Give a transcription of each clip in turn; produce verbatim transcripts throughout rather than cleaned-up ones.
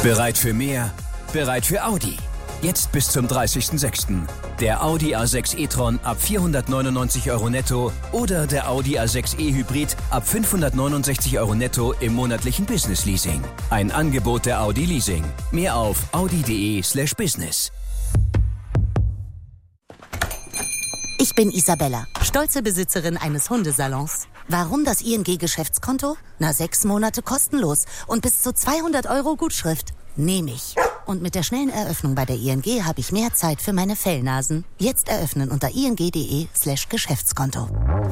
Bereit für mehr? Bereit für Audi. Jetzt bis zum dreißigsten sechsten Der Audi A sechs e-tron ab vierhundertneunundneunzig Euro netto oder der Audi A sechs e-Hybrid ab fünfhundertneunundsechzig Euro netto im monatlichen Business-Leasing. Ein Angebot der Audi Leasing. Mehr auf audi.de slash business. Ich bin Isabella, stolze Besitzerin eines Hundesalons. Warum das I N G-Geschäftskonto? Na, sechs Monate kostenlos und bis zu zweihundert Euro Gutschrift. Nehme ich. Und mit der schnellen Eröffnung bei der I N G habe ich mehr Zeit für meine Fellnasen. Jetzt eröffnen unter ing.de slash Geschäftskonto.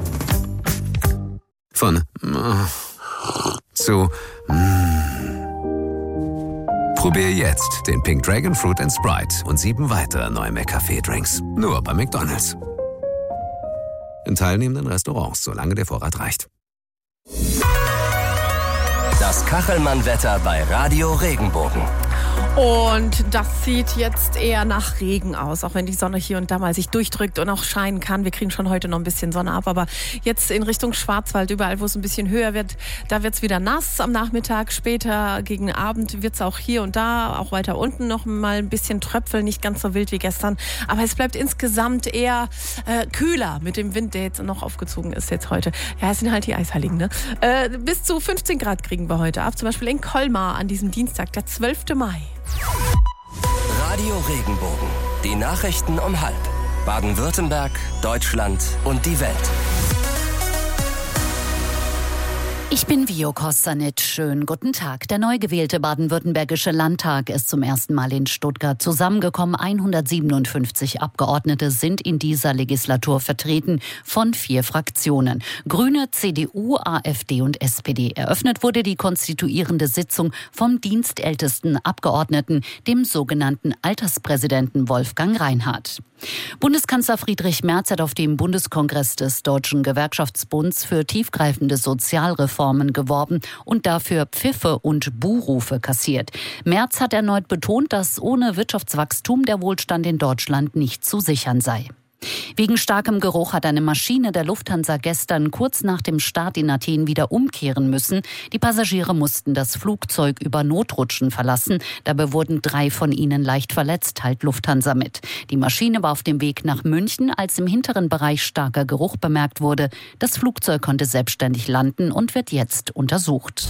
Von äh, zu äh. Probier jetzt den Pink Dragon Fruit and Sprite und sieben weitere neue McCafé-Drinks. Nur bei McDonald's. In teilnehmenden Restaurants, solange der Vorrat reicht. Das Kachelmann-Wetter bei Radio Regenbogen. Und das sieht jetzt eher nach Regen aus, auch wenn die Sonne hier und da mal sich durchdrückt und auch scheinen kann. Wir kriegen schon heute noch ein bisschen Sonne ab, aber jetzt in Richtung Schwarzwald, überall, wo es ein bisschen höher wird, da wird es wieder nass am Nachmittag. Später gegen Abend wird es auch hier und da, auch weiter unten noch mal ein bisschen tröpfeln, nicht ganz so wild wie gestern. Aber es bleibt insgesamt eher äh, kühler mit dem Wind, der jetzt noch aufgezogen ist jetzt heute. Ja, es sind halt die Eisheiligen, ne? Äh, bis zu fünfzehn Grad kriegen wir heute ab, zum Beispiel in Colmar an diesem Dienstag, der zwölften Mai. Radio Regenbogen. Die Nachrichten um halb. Baden-Württemberg, Deutschland und die Welt. Ich bin Vio Kostanit. Schönen guten Tag. Der neu gewählte baden-württembergische Landtag ist zum ersten Mal in Stuttgart zusammengekommen. hundertsiebenundfünfzig Abgeordnete sind in dieser Legislatur vertreten von vier Fraktionen. Grüne, C D U, AfD und S P D. Eröffnet wurde die konstituierende Sitzung vom dienstältesten Abgeordneten, dem sogenannten Alterspräsidenten Wolfgang Reinhardt. Bundeskanzler Friedrich Merz hat auf dem Bundeskongress des Deutschen Gewerkschaftsbunds für tiefgreifende Sozialreformen geworben und dafür Pfiffe und Buhrufe kassiert. Merz hat erneut betont, dass ohne Wirtschaftswachstum der Wohlstand in Deutschland nicht zu sichern sei. Wegen starkem Geruch hat eine Maschine der Lufthansa gestern kurz nach dem Start in Athen wieder umkehren müssen. Die Passagiere mussten das Flugzeug über Notrutschen verlassen. Dabei wurden drei von ihnen leicht verletzt, teilt Lufthansa mit. Die Maschine war auf dem Weg nach München, als im hinteren Bereich starker Geruch bemerkt wurde. Das Flugzeug konnte selbstständig landen und wird jetzt untersucht.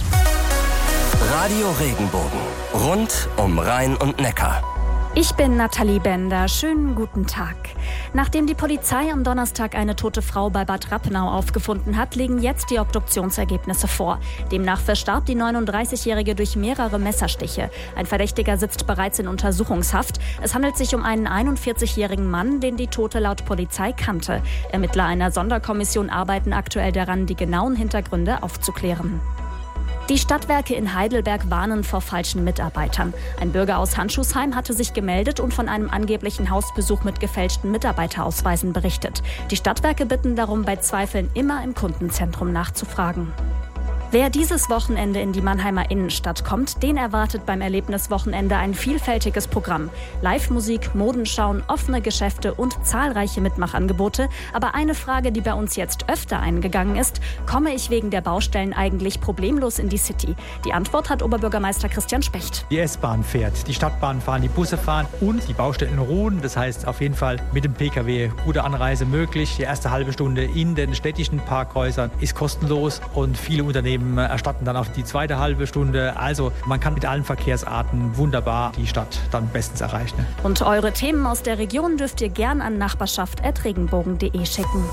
Radio Regenbogen. Rund um Rhein und Neckar. Ich bin Nathalie Bender. Schönen guten Tag. Nachdem die Polizei am Donnerstag eine tote Frau bei Bad Rappenau aufgefunden hat, liegen jetzt die Obduktionsergebnisse vor. Demnach verstarb die neununddreißigjährige durch mehrere Messerstiche. Ein Verdächtiger sitzt bereits in Untersuchungshaft. Es handelt sich um einen einundvierzigjährigen Mann, den die Tote laut Polizei kannte. Ermittler einer Sonderkommission arbeiten aktuell daran, die genauen Hintergründe aufzuklären. Die Stadtwerke in Heidelberg warnen vor falschen Mitarbeitern. Ein Bürger aus Handschuhsheim hatte sich gemeldet und von einem angeblichen Hausbesuch mit gefälschten Mitarbeiterausweisen berichtet. Die Stadtwerke bitten darum, bei Zweifeln immer im Kundenzentrum nachzufragen. Wer dieses Wochenende in die Mannheimer Innenstadt kommt, den erwartet beim Erlebniswochenende ein vielfältiges Programm. Live-Musik, Modenschauen, offene Geschäfte und zahlreiche Mitmachangebote. Aber eine Frage, die bei uns jetzt öfter eingegangen ist: Komme ich wegen der Baustellen eigentlich problemlos in die City? Die Antwort hat Oberbürgermeister Christian Specht. Die S-Bahn fährt, die Stadtbahn fahren, die Busse fahren und die Baustellen ruhen. Das heißt auf jeden Fall mit dem Pkw gute Anreise möglich. Die erste halbe Stunde in den städtischen Parkhäusern ist kostenlos und viele Unternehmen erstatten dann auch die zweite halbe Stunde. Also man kann mit allen Verkehrsarten wunderbar die Stadt dann bestens erreichen. Und eure Themen aus der Region dürft ihr gern an nachbarschaft at regenbogen punkt de schicken.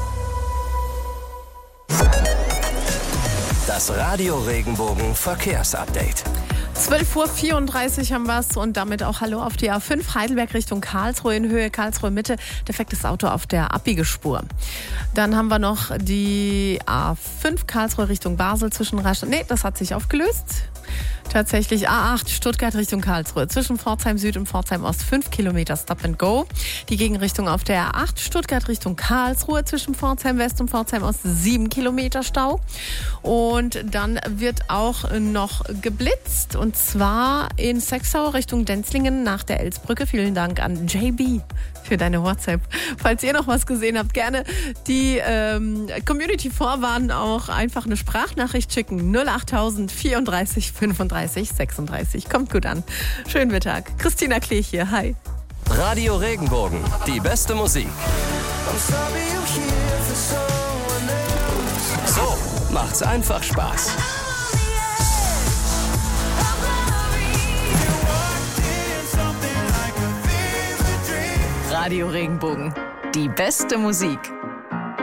Das Radio Regenbogen Verkehrsupdate. zwölf Uhr vierunddreißig haben wir es und damit auch Hallo auf die A fünf Heidelberg Richtung Karlsruhe in Höhe Karlsruhe Mitte. Defektes Auto auf der Abbiegespur. Dann haben wir noch die A fünf Karlsruhe Richtung Basel zwischen Rastatt. Nee, das hat sich aufgelöst. Tatsächlich A acht Stuttgart Richtung Karlsruhe. Zwischen Pforzheim Süd und Pforzheim Ost fünf Kilometer Stop and Go. Die Gegenrichtung auf der A acht Stuttgart Richtung Karlsruhe. Zwischen Pforzheim West und Pforzheim Ost sieben Kilometer Stau. Und dann wird auch noch geblitzt. Und zwar in Sexau Richtung Denzlingen nach der Elsbrücke. Vielen Dank an J B für deine WhatsApp. Falls ihr noch was gesehen habt, gerne die ähm, Community vorwarnen, auch einfach eine Sprachnachricht schicken. null achttausend vierunddreißig fünfunddreißig fünfunddreißig sechsunddreißig. Kommt gut an. Schönen Mittag. Christina Klee hier. Hi. Radio Regenbogen, die beste Musik. So macht's einfach Spaß. Radio Regenbogen, die beste Musik.